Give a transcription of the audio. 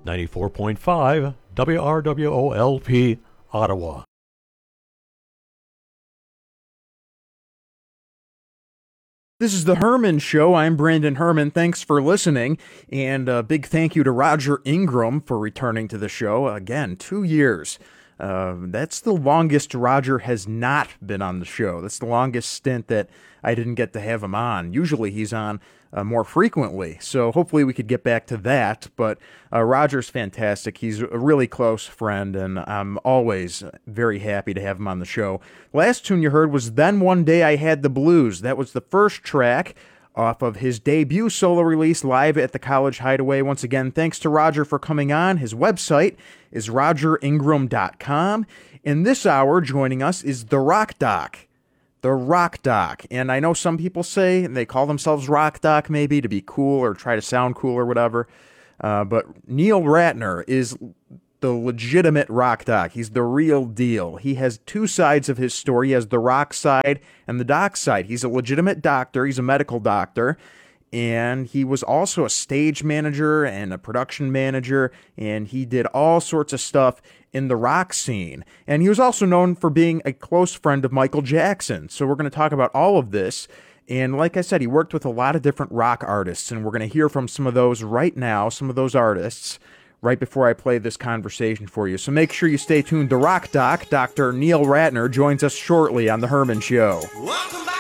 94.5 WRWOLP, Ottawa. This is the Herman Show. I'm Brandon Herman. Thanks for listening. And a big thank you to Roger Ingram for returning to the show. Again, 2 years. That's the longest Roger has not been on the show. That's the longest stint that I didn't get to have him on. Usually he's on more frequently, so hopefully we could get back to that. But Roger's fantastic. He's a really close friend, and I'm always very happy to have him on the show. Last tune you heard was Then One Day I Had the Blues. That was the first track off of his debut solo release live at the College Hideaway. Once again, thanks to Roger for coming on. His website is rogeringram.com. In this hour, joining us is The Rock Doc. The Rock Doc. And I know some people say, and they call themselves Rock Doc maybe to be cool or try to sound cool or whatever. But Neil Ratner is the legitimate Rock Doc. He's the real deal. He has two sides of his story. He has the rock side and the doc side. He's a legitimate doctor. He's a medical doctor. And he was also a stage manager and a production manager. And he did all sorts of stuff in the rock scene. And he was also known for being a close friend of Michael Jackson. So we're going to talk about all of this. And like I said, he worked with a lot of different rock artists. And we're going to hear from some of those right now, some of those artists, right before I play this conversation for you. So make sure you stay tuned. The Rock Doc, Dr. Neil Ratner, joins us shortly on The Herman Show. Welcome back.